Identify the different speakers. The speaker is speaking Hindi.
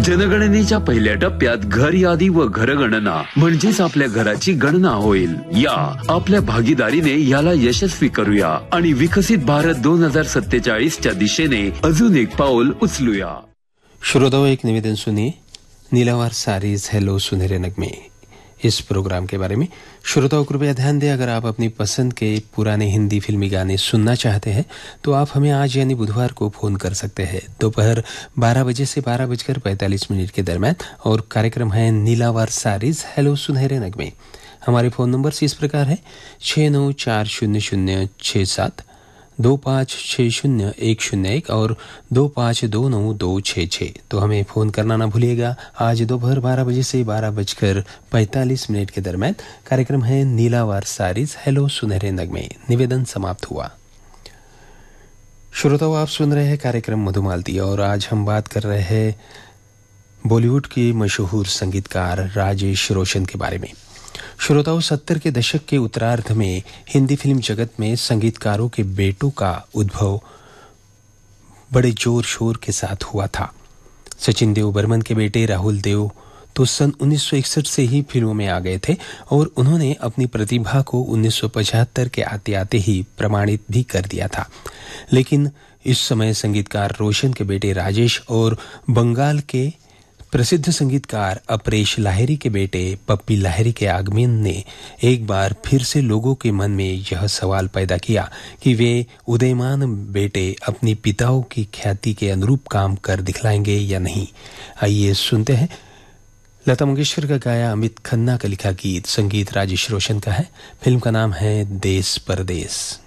Speaker 1: जनगणनेच्या पहिल्या टप्प्यात घर यादी व घरगणना म्हणजेच आपल्या घराची गणना होईल. या आपल्या भागीदारीने याला यशस्वी करूया आणि विकसित भारत 2047च्या दिशेने अजून एक पाऊल उचलूया.
Speaker 2: श्रोताओं, एक निवेदन सुनिए. नीलावार सारीज हेलो सुनहरे नगमे इस प्रोग्राम के बारे में. श्रोताओं, कृपया ध्यान दें, अगर आप अपनी पसंद के पुराने हिंदी फिल्मी गाने सुनना चाहते हैं तो आप हमें आज यानी बुधवार को फोन कर सकते हैं दोपहर 12 बजे से 12:45 के दरमियान. और कार्यक्रम है नीलावार सारीज हेलो सुनहरे नगमे. हमारे फोन नंबर इस प्रकार है 69400672560101 और 25292266. तो हमें फोन करना ना भूलिएगा. आज दोपहर 12 बजे से 12:45 के दरमियान कार्यक्रम है नीलावार सारीज हेलो सुनहरे नगमे. निवेदन समाप्त हुआ. श्रोताओं, आप सुन रहे हैं कार्यक्रम मधुमालती और आज हम बात कर रहे हैं बॉलीवुड के मशहूर संगीतकार राजेश रोशन के बारे में. श्रोताओं, 70 के दशक के उत्तरार्ध में हिंदी फिल्म जगत में संगीतकारों के बेटों का उद्भव बड़े जोर शोर के साथ हुआ था. सचिन देव बर्मन के बेटे राहुल देव तो सन 1961 से ही फिल्मों में आ गए थे और उन्होंने अपनी प्रतिभा को 1975 के आते आते ही प्रमाणित भी कर दिया था. लेकिन इस समय संगीतकार रोशन के बेटे राजेश और बंगाल के प्रसिद्ध संगीतकार अपरेश लाहिरी के बेटे पप्पी लाहिरी के आगमन ने एक बार फिर से लोगों के मन में यह सवाल पैदा किया कि वे उदयमान बेटे अपनी पिताओं की ख्याति के अनुरूप काम कर दिखलाएंगे या नहीं. आइए सुनते हैं लता मंगेशकर का गाया, अमित खन्ना का लिखा गीत. संगीत राजेश रोशन का है. फिल्म का नाम है देश परदेश.